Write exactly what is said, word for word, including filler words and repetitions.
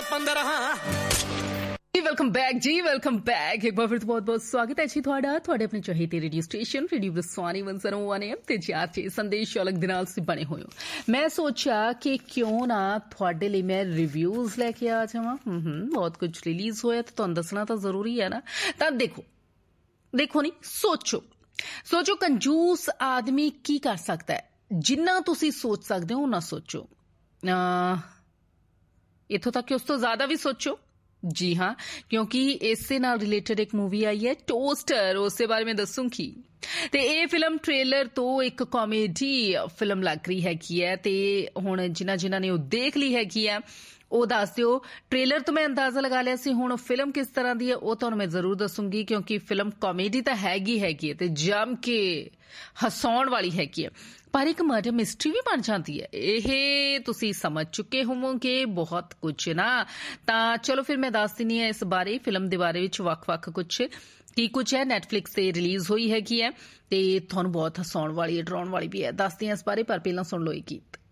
पंद्रह। Welcome back जी, welcome back. एक बार फिर तो बहुत बहुत स्वागत है जी ਤੁਹਾਡਾ ਤੁਹਾਡੇ ਆਪਣੇ ਚਾਹੀਦੇ ਰੇਡੀਓ ਸਟੇਸ਼ਨ ਰੇਡੀਓ ਬਸਵਾਨੀ ਇੱਕ ਸੌ ਇੱਕ ਐਮ ਤੇ ਚਾਰ ਚੇ ਸੰਦੇਸ਼ ਅਲੱਗ ਦੇ ਨਾਲ ਸੀ ਬਣੇ ਹੋਏ ਹੋ। ਮੈਂ ਸੋਚਿਆ ਕਿ ਕਿਉਂ ਨਾ ਤੁਹਾਡੇ ਲਈ ਮੈਂ ਰਿਵਿਊਜ਼ ਲੈ ਕੇ ਆ ਜਾਵਾਂ। ਹਮ ਬਹੁਤ ਕੁਝ ਰਿਲੀਜ਼ ਹੋਇਆ ਤੇ ਤੁਹਾਨੂੰ ਦੱਸਣਾ ਤਾਂ ਜ਼ਰੂਰੀ ਹੈ ਨਾ। ਤਾਂ ਦੇਖੋ ਦੇਖੋ ਨਹੀਂ ਸੋਚੋ ਸੋਚੋ ਕੰਜੂਸ ਆਦਮੀ ਕੀ ਕਰ ਸਕਦਾ ਹੈ। ਜਿੰਨਾ ਤੁਸੀਂ ਸੋਚ ਸਕਦੇ ਹੋ ਨਾ ਸੋਚੋ, ਇੱਥੋਂ ਤੱਕ ਕਿ ਉਸ ਤੋਂ ਜ਼ਿਆਦਾ ਵੀ ਸੋਚੋ। जी हाँ, क्योंकि इससे नाल रिलेटेड एक मूवी आई है टोस्टर, उसके बारे में दसूंगी। ते ये फिल्म ट्रेलर तो एक कॉमेडी फिल्म लग रही हैगी है ते हुण जिन्हां जिन्हां ने वो देख ली हैगी है ਉਹ ਦੱਸ ਦਿਓ। ਟ੍ਰੇਲਰ ਤੋਂ ਮੈਂ ਅੰਦਾਜ਼ਾ ਲਗਾ ਲਿਆ ਸੀ, ਹੁਣ ਫਿਲਮ ਕਿਸ ਤਰ੍ਹਾਂ ਦੀ ਹੈ ਉਹ ਤੁਹਾਨੂੰ ਮੈਂ ਜ਼ਰੂਰ ਦੱਸੂੰਗੀ, ਕਿਉਂਕਿ ਫਿਲਮ ਕਾਮੇਡੀ ਤਾਂ ਹੈਗੀ ਹੈਗੀ ਹੈ ਤੇ ਜੰਮ ਕੇ ਹਸਾਉਣ ਵਾਲੀ ਹੈਗੀ ਹੈ, ਪਰ ਇੱਕ ਮਰਡਰ ਮਿਸਟਰੀ ਵੀ ਬਣ ਜਾਂਦੀ ਹੈ। ਇਹ ਤੁਸੀਂ ਸਮਝ ਚੁੱਕੇ ਹੋਵੋਗੇ ਬਹੁਤ ਕੁਝ ਨਾ। ਤਾਂ ਚਲੋ ਫਿਰ ਮੈਂ ਦੱਸ ਦਿੰਦੀ ਹਾਂ ਇਸ ਬਾਰੇ, ਫਿਲਮ ਦੇ ਬਾਰੇ ਵਿੱਚ ਵੱਖ-ਵੱਖ ਕੁਝ ਕੀ ਕੁਝ ਹੈ। ਨੈਟਫਲਿਕਸ ਤੇ ਰਿਲੀਜ਼ ਹੋਈ ਹੈਗੀ ਹੈ ਤੇ ਤੁਹਾਨੂੰ ਬਹੁਤ ਹਸਾਉਣ ਵਾਲੀ ਹੈ, ਡਰਾਉਣ ਵਾਲੀ ਵੀ ਹੈ। ਦੱਸਦੀ ਹਾਂ ਇਸ ਬਾਰੇ, ਪਰ ਪਹਿਲਾਂ ਸੁਣ ਲਓ ਇਹ ਗੀਤ।